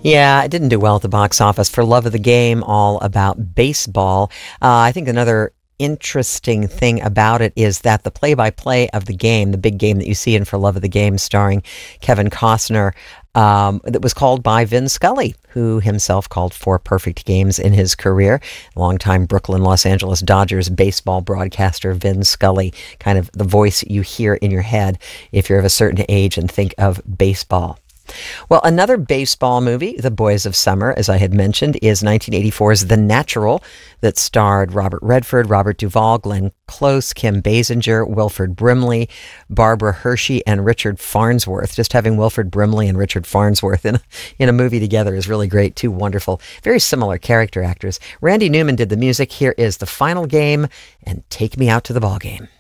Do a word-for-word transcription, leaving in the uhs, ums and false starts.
Yeah, it didn't do well at the box office. For Love of the Game, all about baseball. Uh, I think another interesting thing about it is that the play-by-play of the game, the big game that you see in For Love of the Game, starring Kevin Costner, um, that was called by Vin Scully, who himself called four perfect games in his career. Longtime Brooklyn, Los Angeles Dodgers baseball broadcaster Vin Scully, kind of the voice you hear in your head if you're of a certain age and think of baseball. Well, another baseball movie, The Boys of Summer, as I had mentioned, is nineteen eighty-four's The Natural, that starred Robert Redford, Robert Duvall, Glenn Close, Kim Basinger, Wilford Brimley, Barbara Hershey, and Richard Farnsworth. Just having Wilford Brimley and Richard Farnsworth in a, in a movie together is really great. Two wonderful, very similar character actors. Randy Newman did the music. Here is The Final Game and Take Me Out to the Ball Game.